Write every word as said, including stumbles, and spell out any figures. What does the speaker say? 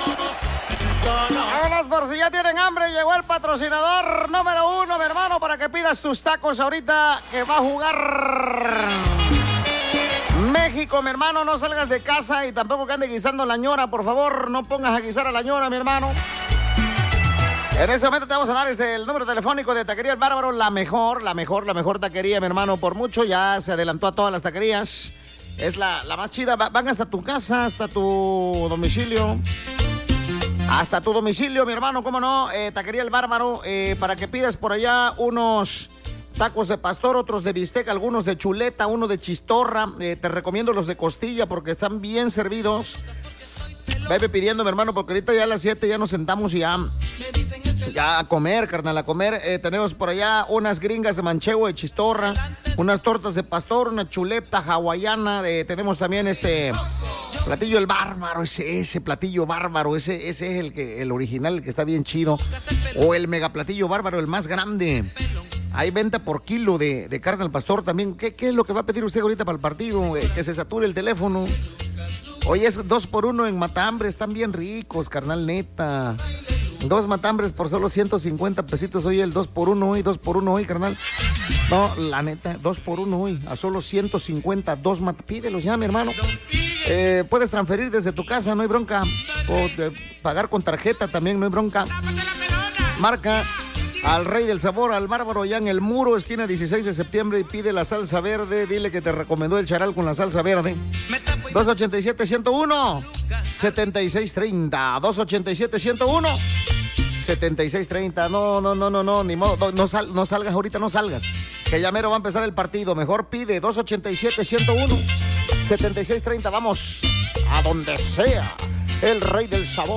Vámonos por si ya tienen hambre. Llegó el patrocinador número uno, mi hermano, para que pidas tus tacos ahorita que va a jugar México, mi hermano. No salgas de casa y tampoco que ande guisando a la ñora, por favor. No pongas a guisar a la ñora, mi hermano. En ese momento te vamos a dar este, el número telefónico de Taquería El Bárbaro, la mejor, la mejor, la mejor taquería, mi hermano, por mucho. Ya se adelantó a todas las taquerías. Es la, la más chida. Van hasta tu casa, hasta tu domicilio. Hasta tu domicilio, mi hermano, cómo no. Eh, Taquería El Bárbaro, eh, para que pidas por allá unos tacos de pastor, otros de bistec, algunos de chuleta, uno de chistorra. Eh, te recomiendo los de costilla porque están bien servidos. Vete pidiendo, mi hermano, porque ahorita ya a las siete ya nos sentamos y ya, ya a comer, carnal, a comer. Eh, tenemos por allá unas gringas de manchego de chistorra, unas tortas de pastor, una chuleta hawaiana. Eh, tenemos también este platillo El Bárbaro, ese, ese platillo bárbaro, ese, ese es el, que, el original, el que está bien chido. O el mega platillo bárbaro, el más grande. Hay venta por kilo de, de carne al pastor también. ¿Qué, ¿Qué es lo que va a pedir usted ahorita para el partido? Eh, que se sature el teléfono. Oye, es dos por uno en matambres, están bien ricos, carnal, neta. Dos matambres por solo ciento cincuenta pesitos. Oye, el dos por uno hoy, dos por uno hoy, carnal. No, la neta, dos por uno hoy, a solo ciento cincuenta, dos mat... Pídelos ya, mi hermano. Eh, puedes transferir desde tu casa, no hay bronca. O de pagar con tarjeta también, no hay bronca. Marca al Rey del Sabor, al Bárbaro, ya en el Muro, esquina dieciséis de septiembre, y pide la salsa verde. Dile que te recomendó el charal con la salsa verde. dos ochenta y siete, ciento uno, setenta y seis treinta. dos ochenta y siete, ciento uno, setenta y seis treinta. No, no, no, no, no, ni modo. No, no, sal, no salgas ahorita, no salgas. Que ya mero va a empezar el partido. Mejor pide dos ochenta y siete, ciento uno, setenta y seis treinta. Vamos a donde sea. El Rey del Sabor.